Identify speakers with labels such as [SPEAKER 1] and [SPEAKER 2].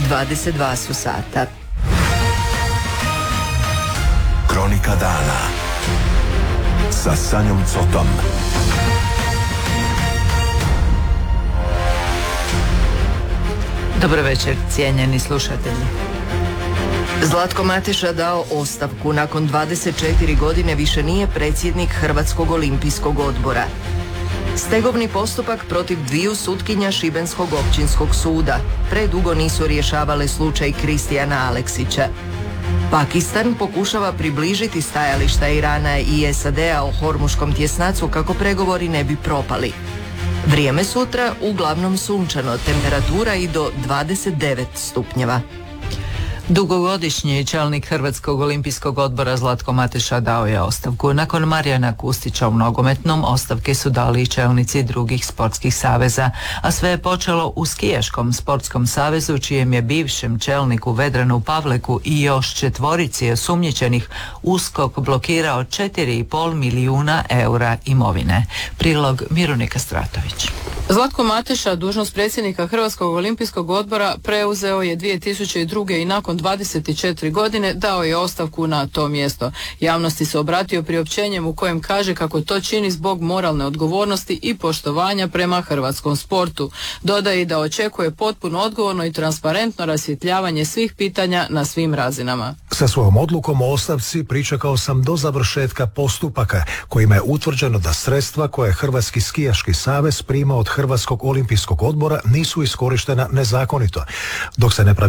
[SPEAKER 1] 22 su sata.
[SPEAKER 2] Kronika dana sa Sanjom Cotom.
[SPEAKER 1] Dobro večer, cijenjeni slušatelji. Zlatko Mateša dao ostavku. Nakon 24 godine više nije predsjednik Hrvatskog olimpijskog odbora. Stegovni postupak protiv dviju sutkinja Šibenskog općinskog suda. Predugo nisu rješavale slučaj Kristijana Aleksića. Pakistan pokušava približiti stajališta Irana i SAD-a o Hormuškom tjesnacu kako pregovori ne bi propali. Vrijeme sutra uglavnom sunčano, temperatura i do 29 stupnjeva. Dugogodišnji čelnik Hrvatskog olimpijskog odbora Zlatko Mateša dao je ostavku. Nakon Marijana Kustića u nogometnom, ostavke su dali i čelnici drugih sportskih saveza, a sve je počelo u skijaškom sportskom savezu, čijem je bivšem čelniku Vedranu Pavleku i još 4 osumnjičenih USKOK blokirao 4,5 milijuna eura imovine. Prilog Mirunika Stratović.
[SPEAKER 3] Zlatko Mateša dužnost predsjednika Hrvatskog olimpijskog odbora preuzeo je 2002. i nakon 24 godine dao je ostavku na to mjesto. Javnosti se obratio priopćenjem u kojem kaže kako to čini zbog moralne odgovornosti i poštovanja prema hrvatskom sportu. Dodaje i da očekuje potpuno odgovorno i transparentno rasvjetljavanje svih pitanja na svim razinama.
[SPEAKER 4] Sa svojom odlukom o ostavci pričekao sam do završetka postupaka kojima je utvrđeno da sredstva koje je Hrvatski skijaški savez prima od Hrvatskog olimpijskog odbora nisu iskorištena nezakonito. Dok se